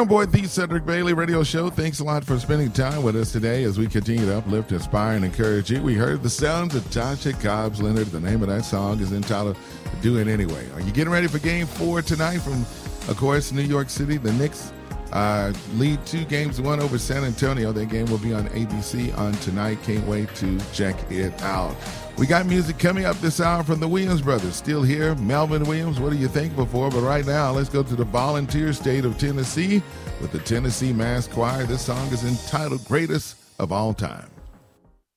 on board the Cedric Bailey Radio Show. Thanks a lot for spending time with us today as we continue to uplift, inspire, and encourage you. We heard the sounds of Tasha Cobbs Leonard. The name of that song is entitled Do It Anyway. Are you getting ready for Game 4 tonight from, of course, New York City? The Knicks lead 2-1 over San Antonio. That game will be on ABC on tonight. Can't wait to check it out. We got music coming up this hour from the Williams brothers. Still here, Melvin Williams, what are you thankful for? But right now, let's go to the volunteer state of Tennessee with the Tennessee Mass Choir. This song is entitled Greatest of All Time.